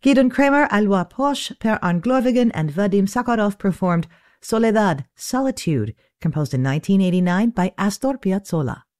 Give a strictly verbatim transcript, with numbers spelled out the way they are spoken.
Gidon Kramer, Alois Posch, Per Arnglovigen, and Vadim Sakharov performed Soledad, Solitude, composed in nineteen eighty-nine by Astor Piazzolla.